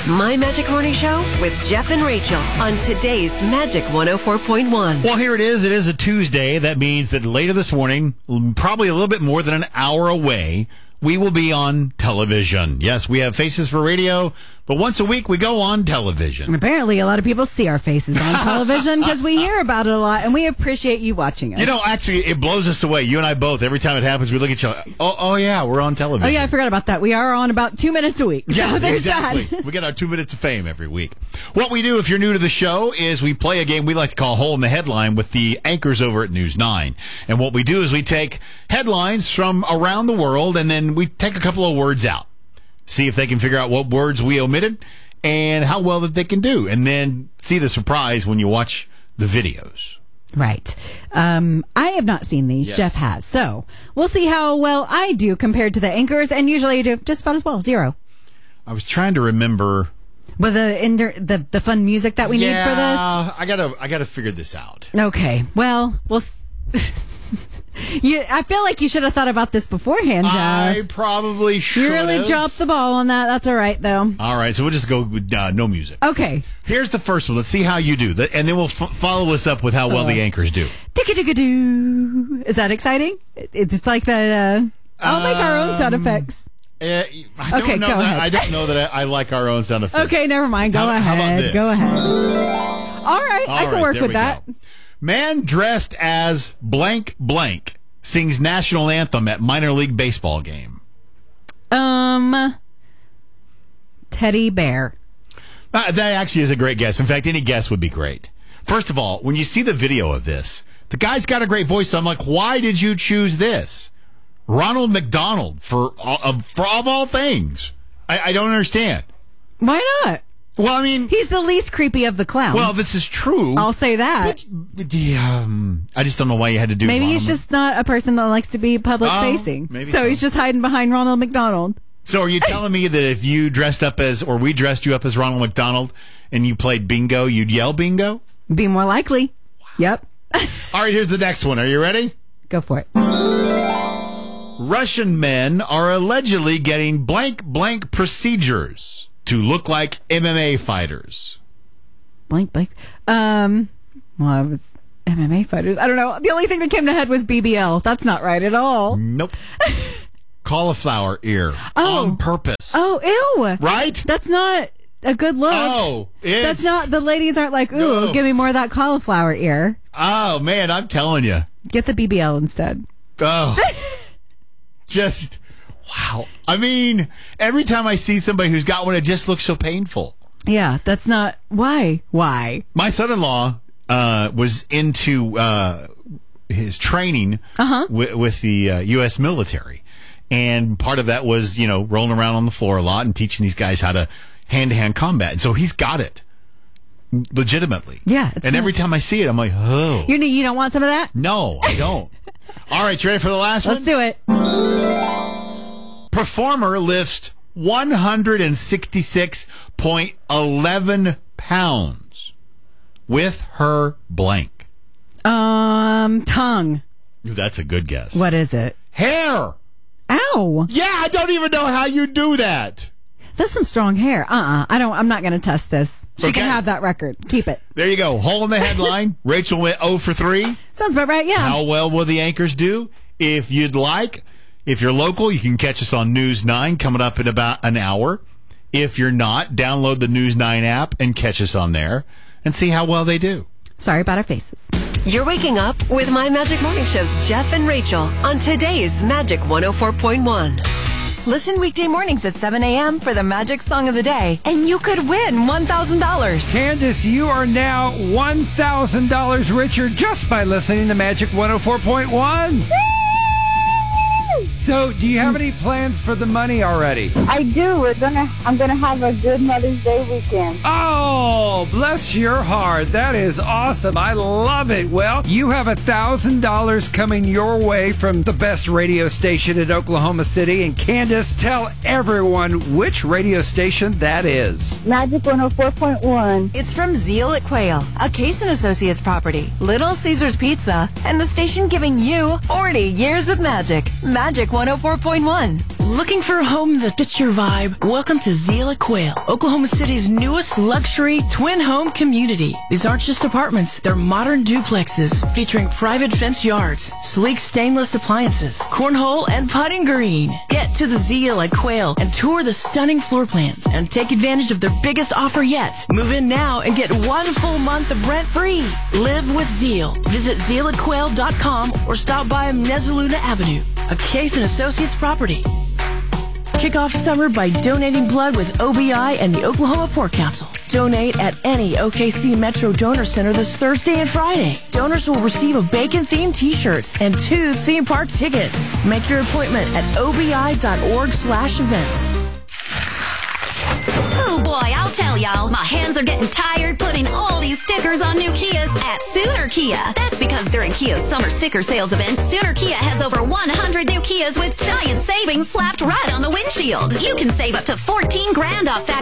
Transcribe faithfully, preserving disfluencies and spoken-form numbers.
My Magic Morning Show with Jeff and Rachel on today's Magic one oh four point one. Well, here it is. It is a Tuesday. That means that later this morning, probably a little bit more than an hour away, we will be on television. Yes, we have Faces for Radio, but once a week we go on television. And apparently a lot of people see our faces on television because we hear about it a lot, and we appreciate you watching us. You know, actually, it blows us away. You and I both, every time it happens, we look at each other. Oh, oh yeah, we're on television. Oh, yeah, I forgot about that. We are on about two minutes a week. Yeah, so there's exactly. that. We get our two minutes of fame every week. What we do, if you're new to the show, is we play a game we like to call Hole in the Headline with the anchors over at News nine. And what we do is we take headlines from around the world, and then we take a couple of words out. See if they can figure out what words we omitted and how well that they can do. And then see the surprise when you watch the videos. Right. Um, I have not seen these. Yes. Jeff has. So we'll see how well I do compared to the anchors, and usually I do just about as well. Zero. I was trying to remember... With the, inter- the the fun music that we yeah, need for this? I gotta, I gotta figure this out. Okay. Well, we'll... S- you, I feel like you should have thought about this beforehand, Jeff. I probably should You really have. dropped the ball on that. That's all right, though. All right, so we'll just go with uh, no music. Okay. Here's the first one. Let's see how you do. And then we'll f- follow us up with how well the anchors do. Ticka-ticka-doo. Is that exciting? It's, it's like that. Uh, I'll make our own sound Um, effects. Uh, I don't Okay, know go that, ahead. I don't know that I, I like our own sound effects. Okay, never mind. Go How- ahead. how about this? Go ahead. All right, All I can right, work there with we that. go. Man dressed as blank blank sings national anthem at minor league baseball game. Um, teddy bear. Uh, that actually is a great guess. In fact, any guess would be great. First of all, when you see the video of this, the guy's got a great voice. So I'm like, why did you choose this? Ronald McDonald, for of for of all things. I, I don't understand. Why not? Well, I mean, He's the least creepy of the clowns. well, this is true. I'll say that. But, yeah, um, I just don't know why you had to do. Maybe Ronald he's Mc- just not a person that likes to be public Oh, facing. maybe so, so. he's just hiding behind Ronald McDonald. So, are you telling me that if you dressed up as, or we dressed you up as Ronald McDonald, and you played bingo, you'd yell bingo? Be more likely. Yep. All right, here's the next one. Are you ready? Go for it. Russian men are allegedly getting blank blank procedures to look like M M A fighters. Blank, blank. Um, well, I was M M A fighters. I don't know. The only thing that came to head was B B L. That's not right at all. Nope. Cauliflower ear Oh. on purpose. Oh, ew. Right? That's not a good look. Oh, it's, That's not, the ladies aren't like, ooh, No. give me more of that cauliflower ear. Oh, man, I'm telling you. Get the B B L instead. Oh. Just, wow. I mean, every time I see somebody who's got one, it just looks so painful. Yeah, that's not, why? Why? My son-in-law uh, was into uh, his training Uh-huh. wi- with the uh, U S military. And part of that was, you know, rolling around on the floor a lot and teaching these guys how to hand-to-hand combat. And so he's got it. Legitimately. Yeah, it's And every not- time I see it, I'm like, oh. You, you don't want some of that? No, I don't. All right, you ready for the last Let's one? do it. Performer lifts one hundred sixty-six point one one pounds with her blank. Um, tongue. Ooh, that's a good guess. What is it? Hair. Ow. Yeah, I don't even know how you do that. That's some strong hair. Uh-uh. I don't, I'm not going to test this. She Okay. can have that record. Keep it. There you go. Hole in the headline. Rachel went oh for three. Sounds about right, yeah. How well will the anchors do? If you'd like, if you're local, you can catch us on News nine coming up in about an hour. If you're not, download the News nine app and catch us on there and see how well they do. Sorry about our faces. You're waking up with My Magic Morning Show's Jeff and Rachel on today's Magic one oh four point one. Listen weekday mornings at seven a.m. for the Magic Song of the Day, and you could win one thousand dollars. Candace, you are now one thousand dollars richer just by listening to Magic one oh four point one. So, do you have any plans for the money already? I do. We're gonna. I'm gonna have a good Mother's Day weekend. Oh, bless your heart. That is awesome. I love it. Well, you have one thousand dollars coming your way from the best radio station in Oklahoma City. And Candace, tell everyone which radio station that is. Magic one oh four point one. It's from Zeal at Quail, a Case and Associates property, Little Caesars Pizza, and the station giving you forty years of magic. Magic one oh four point one. Looking for a home that fits your vibe? Welcome to Zeal at Quail, Oklahoma City's newest luxury twin home community. These aren't just apartments, they're modern duplexes featuring private fenced yards, sleek stainless appliances, cornhole, and putting green. Get to the Zeal at Quail and tour the stunning floor plans and take advantage of their biggest offer yet. Move in now and get one full month of rent free. Live with Zeal. Visit zeal at quail dot com or stop by Mezzaluna Avenue, a Case and Associates property. Kick off summer by donating blood with O B I and the Oklahoma Pork Council. Donate at any O K C Metro Donor Center this Thursday and Friday. Donors will receive a bacon-themed t-shirts and two theme park tickets. Make your appointment at obi.org slash events. Oh boy, I'll tell y'all, my hands are getting tired putting all these stickers on new Kias at Sooner Kia. That's because during Kia's summer sticker sales event, Sooner Kia has over one hundred new Kias with giant savings slapped right on the windshield. You can save up to fourteen grand off that